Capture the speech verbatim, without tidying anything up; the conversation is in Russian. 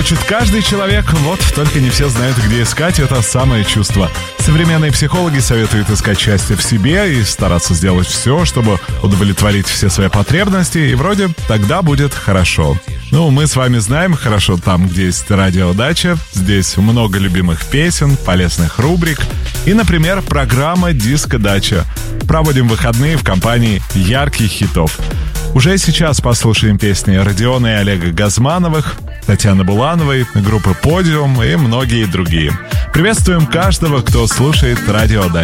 хочет каждый человек, вот только не все знают, где искать это самое чувство. Современные психологи советуют искать счастье в себе и стараться сделать все, чтобы удовлетворить все свои потребности, и вроде тогда будет хорошо. Ну, мы с вами знаем хорошо там, где есть радиодача. Здесь много любимых песен, полезных рубрик и, например, программа «Диско-дача». Проводим выходные в компании ярких хитов. Уже сейчас послушаем песни Родиона и Олега Газмановых, Татьяны Булановой, группы «Подиум» и многие другие. Приветствуем каждого, кто слушает радиодачу.